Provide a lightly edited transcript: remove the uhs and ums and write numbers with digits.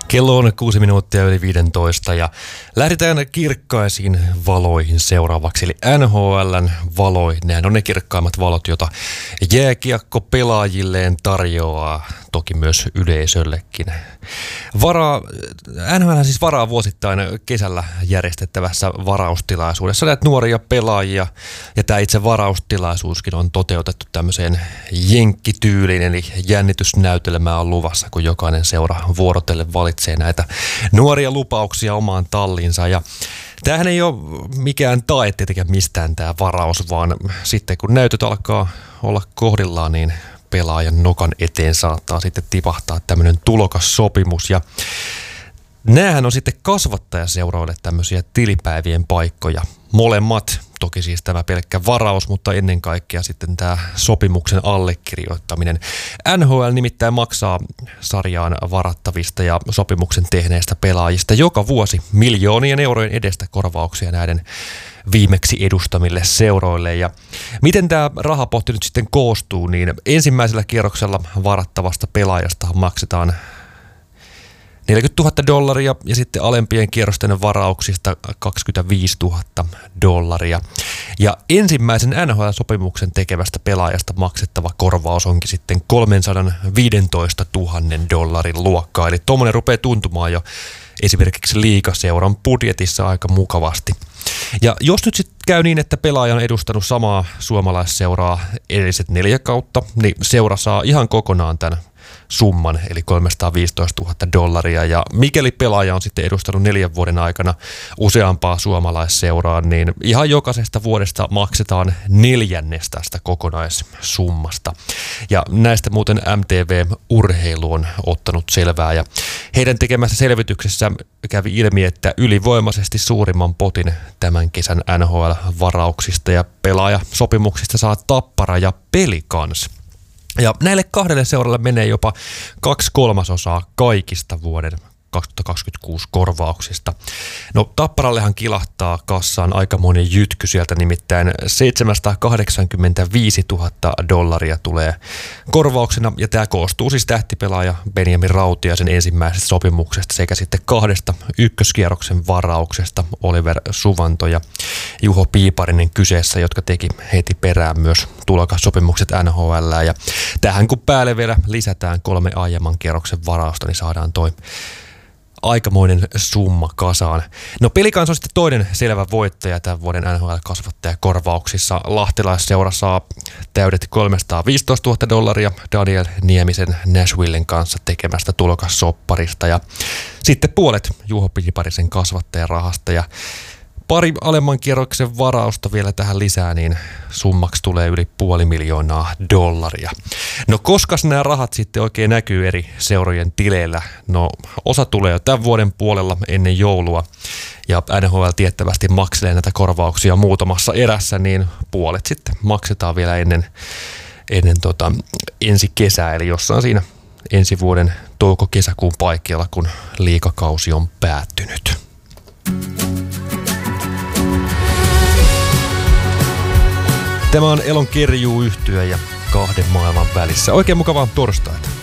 Kello on 6 minuuttia yli 15 ja lähdetään kirkkaisiin valoihin seuraavaksi. Eli NHL:n valoihin. Nehän on ne kirkkaimmat valot, joita jääkiekko pelaajilleen tarjoaa. Toki myös yleisöllekin. NHL siis varaa vuosittain kesällä järjestettävässä varaustilaisuudessa näitä nuoria pelaajia. Ja tämä itse varaustilaisuuskin on toteutettu tämmöiseen jenkkityyliin, eli jännitysnäytelmää on luvassa, kun jokainen seura vuorotelle valitsee näitä nuoria lupauksia omaan talliinsa. Ja tämähän ei ole mikään tae tietenkään mistään tämä varaus, vaan sitten kun näytöt alkaa olla kohdillaan, niin pelaajan nokan eteen saattaa sitten tipahtaa tämmöinen tulokassopimus. Ja näähän on sitten kasvattajaseuroille tämmöisiä tilipäivien paikkoja. Molemmat, toki siis tämä pelkkä varaus, mutta ennen kaikkea sitten tämä sopimuksen allekirjoittaminen. NHL nimittäin maksaa sarjaan varattavista ja sopimuksen tehneistä pelaajista joka vuosi miljoonien eurojen edestä korvauksia näiden viimeksi edustamille seuroille. Ja miten tämä rahapotti nyt sitten koostuu, niin ensimmäisellä kierroksella varattavasta pelaajasta maksetaan $40 000 ja sitten alempien kierrosten varauksista $25 000. Ja ensimmäisen NHL-sopimuksen tekevästä pelaajasta maksettava korvaus onkin sitten $315 000 luokkaa. Eli tuommoinen rupeaa tuntumaan jo esimerkiksi liigaseuran budjetissa aika mukavasti. Ja jos nyt sitten käy niin, että pelaaja on edustanut samaa suomalaisseuraa edelliset 4 kautta, niin seura saa ihan kokonaan tämän summan, eli $315 000. Ja mikäli pelaaja on sitten edustanut 4 vuoden aikana useampaa suomalaisseuraa, niin ihan jokaisesta vuodesta maksetaan 1/4 tästä kokonaissummasta. Ja näistä muuten MTV-urheilu on ottanut selvää. Ja heidän tekemässä selvityksessä kävi ilmi, että ylivoimaisesti suurimman potin tämän kesän NHL-varauksista ja pelaajasopimuksista saa Tappara ja Pelicans. Ja näille 2 seuralle menee jopa 2/3 kaikista vuoden 2026 korvauksista. No Tapparallehan kilahtaa kassaan aikamoinen jytky sieltä, nimittäin $785 000 tulee korvauksena, ja tämä koostuu siis tähtipelaaja Benjamin Rautiaisen ensimmäisestä sopimuksesta sekä sitten 2 ykköskierroksen varauksesta, Oliver Suvanto ja Juho Piiparinen kyseessä, jotka teki heti perään myös tulokassopimukset NHL. Ja tähän kun päälle vielä lisätään 3 aiemman kierroksen varausta, niin saadaan toi aikamoinen summa kasaan. No Pelicans on sitten toinen selvä voittaja tämän vuoden NHL-kasvattajakorvauksissa. Lahtelaisseura saa täydet $315 000 Daniel Niemisen Nashvillen kanssa tekemästä tulokassopparista ja sitten puolet Juho Piiparisen kasvattajarahasta ja pari alemman kierroksen varausta vielä tähän lisää, niin summaksi tulee yli $500,000. No koskas nämä rahat sitten oikein näkyy eri seurojen tileillä? No osa tulee jo tämän vuoden puolella ennen joulua ja NHL tiettävästi makselee näitä korvauksia muutamassa erässä, niin puolet sitten maksetaan vielä ennen ensi kesää, eli jossain siinä ensi vuoden touko-kesäkuun paikkeilla, kun liigakausi on päättynyt. Tämä on Elon Kerjuu-yhtye ja 2 maailman välissä. Oikein mukavaa torstaita.